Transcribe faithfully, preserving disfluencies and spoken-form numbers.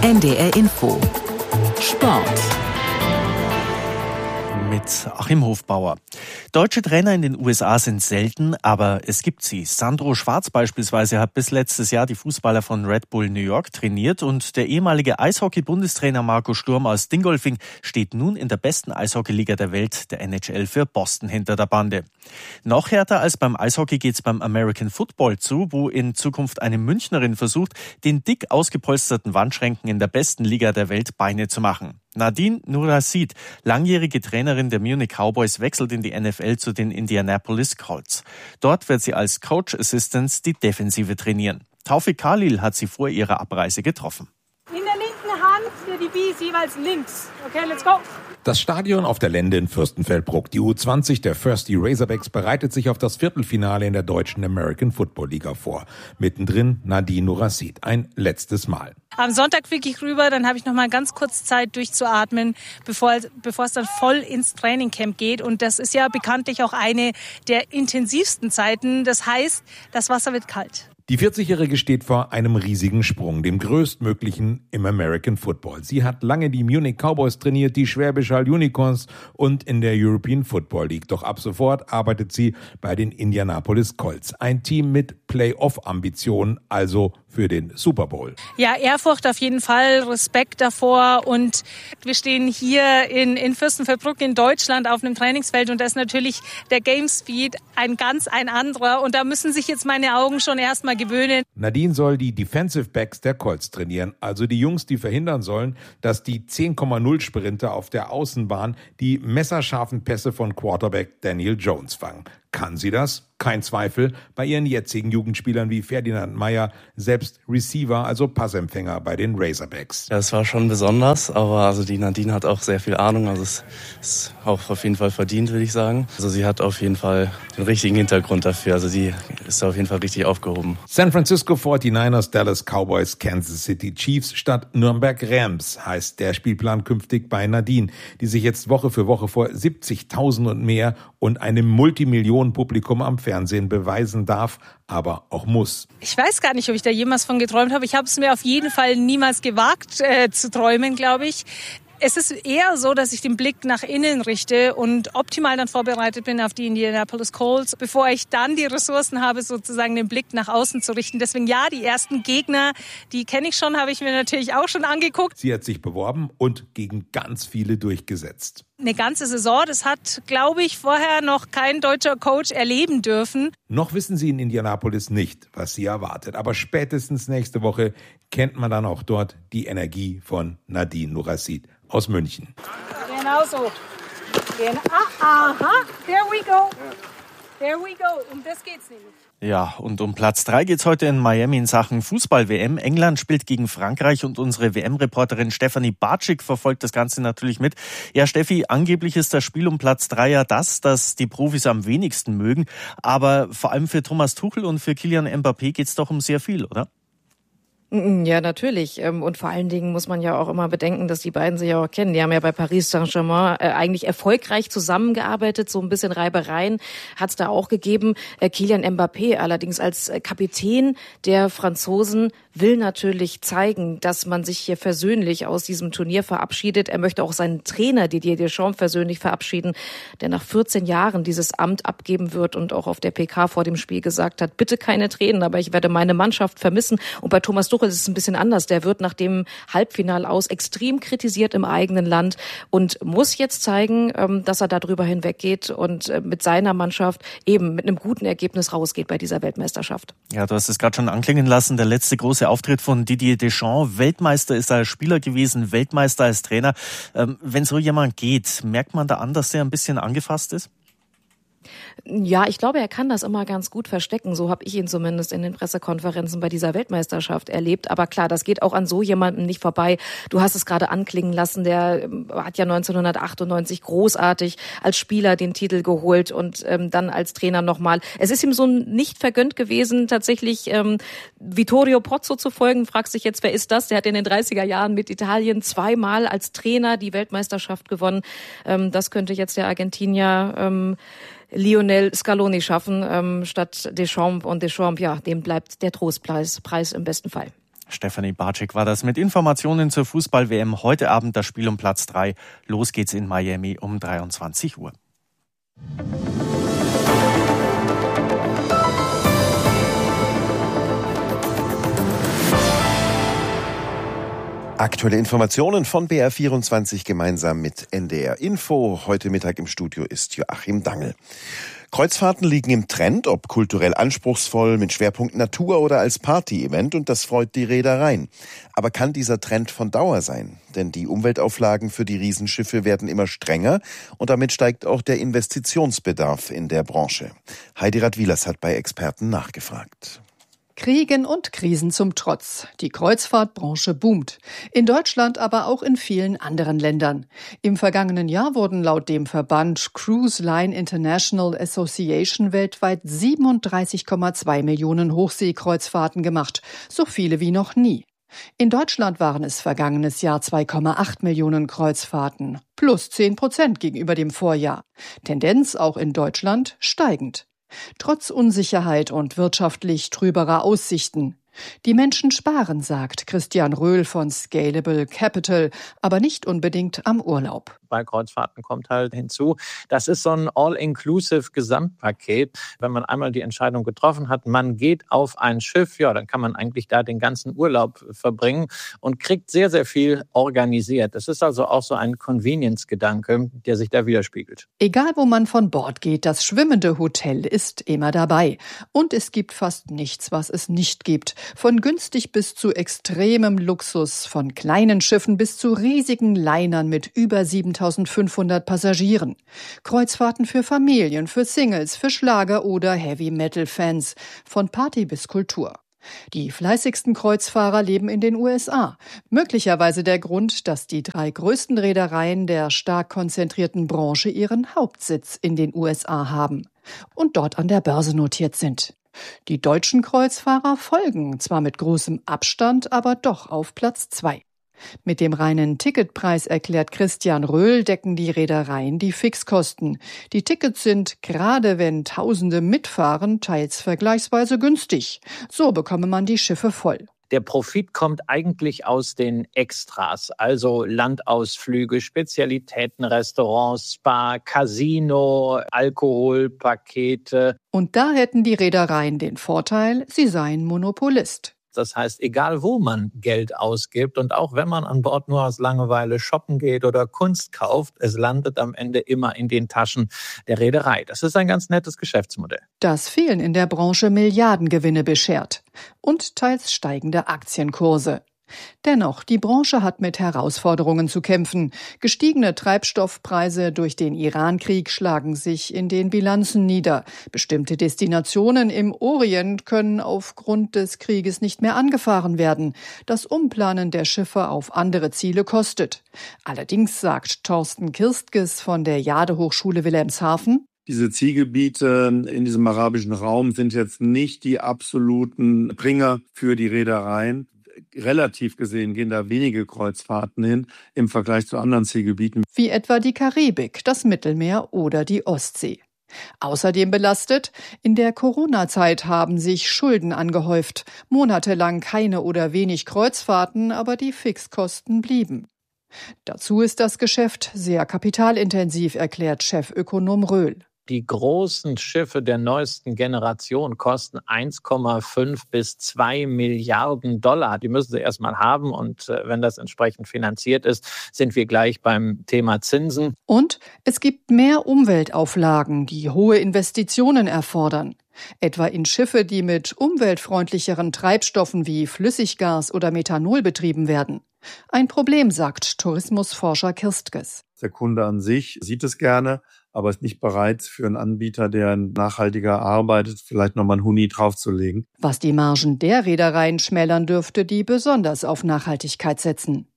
N D R Info Sport mit Achim Hofbauer. Deutsche Trainer in den U S A sind selten, aber es gibt sie. Sandro Schwarz beispielsweise hat bis letztes Jahr die Fußballer von Red Bull New York trainiert und der ehemalige Eishockey-Bundestrainer Marco Sturm aus Dingolfing steht nun in der besten Eishockeyliga der Welt, der N H L, für Boston hinter der Bande. Noch härter als beim Eishockey geht's beim American Football zu, wo in Zukunft eine Münchnerin versucht, den dick ausgepolsterten Wandschränken in der besten Liga der Welt Beine zu machen. Nadine Nouracid, langjährige Trainerin der Munich Cowboys, wechselt in die N F L zu den Indianapolis Colts. Dort wird sie als Coach Assistant die Defensive trainieren. Taufik Khalil hat sie vor ihrer Abreise getroffen. In der linken Hand für die Bees jeweils links. Okay, let's go. Das Stadion auf der Lende in Fürstenfeldbruck. Die U zwanzig der Thirsty Razorbacks bereitet sich auf das Viertelfinale in der deutschen American Football Liga vor. Mittendrin Nadine Nouracid. Ein letztes Mal. Am Sonntag fliege ich rüber, dann habe ich noch mal ganz kurz Zeit durchzuatmen, bevor, bevor es dann voll ins Trainingcamp geht. Und das ist ja bekanntlich auch eine der intensivsten Zeiten. Das heißt, das Wasser wird kalt. Die vierzigjährige steht vor einem riesigen Sprung, dem größtmöglichen im American Football. Sie hat lange die Munich Cowboys trainiert, die Schwäbisch Hall Unicorns und in der European Football League. Doch ab sofort arbeitet sie bei den Indianapolis Colts. Ein Team mit Playoff-Ambitionen, also für den Super Bowl. Ja, Ehrfurcht auf jeden Fall, Respekt davor. Und wir stehen hier in, in Fürstenfeldbruck in Deutschland auf einem Trainingsfeld und da ist natürlich der Game Speed ein ganz ein anderer. Und da müssen sich jetzt meine Augen schon erstmal gewöhnen. Nadine soll die Defensive Backs der Colts trainieren, also die Jungs, die verhindern sollen, dass die zehn Komma null Sprinter auf der Außenbahn die messerscharfen Pässe von Quarterback Daniel Jones fangen. Kann sie das? Kein Zweifel. Bei ihren jetzigen Jugendspielern wie Ferdinand Meyer, selbst Receiver, also Passempfänger bei den Razorbacks. Ja, es war schon besonders, aber also die Nadine hat auch sehr viel Ahnung, also es ist auch auf jeden Fall verdient, würde ich sagen. Also sie hat auf jeden Fall den richtigen Hintergrund dafür, also die ist auf jeden Fall richtig aufgehoben. San Francisco forty-niners, Dallas Cowboys, Kansas City Chiefs statt Nürnberg Rams heißt der Spielplan künftig bei Nadine, die sich jetzt Woche für Woche vor siebzigtausend und mehr und einem Multimillionen-Publikum am Fernsehen beweisen darf, aber auch muss. Ich weiß gar nicht, ob ich da jemals von geträumt habe. Ich habe es mir auf jeden Fall niemals gewagt äh, zu träumen, glaube ich. Es ist eher so, dass ich den Blick nach innen richte und optimal dann vorbereitet bin auf die Indianapolis Colts, bevor ich dann die Ressourcen habe, sozusagen den Blick nach außen zu richten. Deswegen ja, die ersten Gegner, die kenne ich schon, habe ich mir natürlich auch schon angeguckt. Sie hat sich beworben und gegen ganz viele durchgesetzt. Eine ganze Saison, das hat, glaube ich, vorher noch kein deutscher Coach erleben dürfen. Noch wissen sie in Indianapolis nicht, was sie erwartet. Aber spätestens nächste Woche kennt man dann auch dort die Energie von Nadine Nouracid aus München. Genau so. Genau. Aha, there we go. There we go. Um das geht's nämlich. Ja, und um Platz drei geht's heute in Miami in Sachen Fußball-W M. England spielt gegen Frankreich und unsere W M-Reporterin Stefanie Bartschik verfolgt das Ganze natürlich mit. Ja, Steffi, angeblich ist das Spiel um Platz drei ja das, das die Profis am wenigsten mögen. Aber vor allem für Thomas Tuchel und für Kylian Mbappé geht's doch um sehr viel, oder? Ja, natürlich. Und vor allen Dingen muss man ja auch immer bedenken, dass die beiden sich ja auch kennen. Die haben ja bei Paris Saint-Germain eigentlich erfolgreich zusammengearbeitet. So ein bisschen Reibereien hat es da auch gegeben. Kylian Mbappé allerdings als Kapitän der Franzosen will natürlich zeigen, dass man sich hier versöhnlich aus diesem Turnier verabschiedet. Er möchte auch seinen Trainer Didier Deschamps versöhnlich verabschieden, der nach vierzehn Jahren dieses Amt abgeben wird und auch auf der P K vor dem Spiel gesagt hat, bitte keine Tränen, aber ich werde meine Mannschaft vermissen. Und bei Thomas Tuchel ist es ein bisschen anders. Der wird nach dem Halbfinal aus extrem kritisiert im eigenen Land und muss jetzt zeigen, dass er darüber hinweggeht und mit seiner Mannschaft eben mit einem guten Ergebnis rausgeht bei dieser Weltmeisterschaft. Ja, du hast es gerade schon anklingen lassen. Der letzte große Auftritt von Didier Deschamps. Weltmeister ist er als Spieler gewesen, Weltmeister als Trainer. Ähm, wenn so jemand geht, merkt man da an, dass der ein bisschen angefasst ist? Ja, ich glaube, er kann das immer ganz gut verstecken. So habe ich ihn zumindest in den Pressekonferenzen bei dieser Weltmeisterschaft erlebt. Aber klar, das geht auch an so jemandem nicht vorbei. Du hast es gerade anklingen lassen. Der hat ja neunzehnhundertachtundneunzig großartig als Spieler den Titel geholt und ähm, dann als Trainer nochmal. Es ist ihm so nicht vergönnt gewesen, tatsächlich ähm, Vittorio Pozzo zu folgen. Fragst dich jetzt, wer ist das? Der hat in den dreißiger Jahren mit Italien zweimal als Trainer die Weltmeisterschaft gewonnen. Ähm, das könnte jetzt der Argentinier ähm, Lionel Scaloni schaffen, ähm, statt Deschamps. Und Deschamps, ja, dem bleibt der Trostpreis Preis im besten Fall. Stefanie Barczyk war das mit Informationen zur Fußball-W M. Heute Abend das Spiel um Platz drei. Los geht's in Miami um dreiundzwanzig Uhr. Aktuelle Informationen von B R vierundzwanzig gemeinsam mit N D R Info. Heute Mittag im Studio ist Joachim Dangl. Kreuzfahrten liegen im Trend, ob kulturell anspruchsvoll, mit Schwerpunkt Natur oder als Party-Event, und das freut die Reedereien. Aber kann dieser Trend von Dauer sein? Denn die Umweltauflagen für die Riesenschiffe werden immer strenger und damit steigt auch der Investitionsbedarf in der Branche. Heidi Radwilas hat bei Experten nachgefragt. Kriegen und Krisen zum Trotz. Die Kreuzfahrtbranche boomt. In Deutschland, aber auch in vielen anderen Ländern. Im vergangenen Jahr wurden laut dem Verband Cruise Line International Association weltweit siebenunddreißig Komma zwei Millionen Hochseekreuzfahrten gemacht. So viele wie noch nie. In Deutschland waren es vergangenes Jahr zwei Komma acht Millionen Kreuzfahrten. Plus zehn Prozent gegenüber dem Vorjahr. Tendenz auch in Deutschland steigend. Trotz Unsicherheit und wirtschaftlich trüberer Aussichten. Die Menschen sparen, sagt Christian Röhl von Scalable Capital, aber nicht unbedingt am Urlaub. Bei Kreuzfahrten kommt halt hinzu, das ist so ein all-inclusive Gesamtpaket. Wenn man einmal die Entscheidung getroffen hat, man geht auf ein Schiff, ja, dann kann man eigentlich da den ganzen Urlaub verbringen und kriegt sehr, sehr viel organisiert. Das ist also auch so ein Convenience-Gedanke, der sich da widerspiegelt. Egal, wo man von Bord geht, das schwimmende Hotel ist immer dabei. Und es gibt fast nichts, was es nicht gibt. Von günstig bis zu extremem Luxus, von kleinen Schiffen bis zu riesigen Linern mit über siebentausendfünfhundert Passagieren. Kreuzfahrten für Familien, für Singles, für Schlager- oder Heavy-Metal-Fans. Von Party bis Kultur. Die fleißigsten Kreuzfahrer leben in den U S A. Möglicherweise der Grund, dass die drei größten Reedereien der stark konzentrierten Branche ihren Hauptsitz in den U S A haben und dort an der Börse notiert sind. Die deutschen Kreuzfahrer folgen, zwar mit großem Abstand, aber doch auf Platz zwei. Mit dem reinen Ticketpreis, erklärt Christian Röhl, decken die Reedereien die Fixkosten. Die Tickets sind, gerade wenn Tausende mitfahren, teils vergleichsweise günstig. So bekomme man die Schiffe voll. Der Profit kommt eigentlich aus den Extras, also Landausflüge, Spezialitäten, Restaurants, Spa, Casino, Alkoholpakete. Und da hätten die Reedereien den Vorteil, sie seien Monopolist. Das heißt, egal wo man Geld ausgibt und auch wenn man an Bord nur aus Langeweile shoppen geht oder Kunst kauft, es landet am Ende immer in den Taschen der Reederei. Das ist ein ganz nettes Geschäftsmodell. Das vielen in der Branche Milliardengewinne beschert und teils steigende Aktienkurse. Dennoch, die Branche hat mit Herausforderungen zu kämpfen. Gestiegene Treibstoffpreise durch den Iran-Krieg schlagen sich in den Bilanzen nieder. Bestimmte Destinationen im Orient können aufgrund des Krieges nicht mehr angefahren werden. Das Umplanen der Schiffe auf andere Ziele kostet. Allerdings sagt Thorsten Kirstges von der Jade-Hochschule Wilhelmshaven: Diese Zielgebiete in diesem arabischen Raum sind jetzt nicht die absoluten Bringer für die Reedereien. Relativ gesehen gehen da wenige Kreuzfahrten hin im Vergleich zu anderen Zielgebieten. Wie etwa die Karibik, das Mittelmeer oder die Ostsee. Außerdem belastet, in der Corona-Zeit haben sich Schulden angehäuft. Monatelang keine oder wenig Kreuzfahrten, aber die Fixkosten blieben. Dazu ist das Geschäft sehr kapitalintensiv, erklärt Chefökonom Röhl. Die großen Schiffe der neuesten Generation kosten eins Komma fünf bis zwei Milliarden Dollar. Die müssen sie erstmal haben und wenn das entsprechend finanziert ist, sind wir gleich beim Thema Zinsen. Und es gibt mehr Umweltauflagen, die hohe Investitionen erfordern. Etwa in Schiffe, die mit umweltfreundlicheren Treibstoffen wie Flüssiggas oder Methanol betrieben werden. Ein Problem, sagt Tourismusforscher Kirstges. Der Kunde an sich sieht es gerne, aber ist nicht bereit, für einen Anbieter, der nachhaltiger arbeitet, vielleicht nochmal einen Huni draufzulegen. Was die Margen der Reedereien schmälern dürfte, die besonders auf Nachhaltigkeit setzen.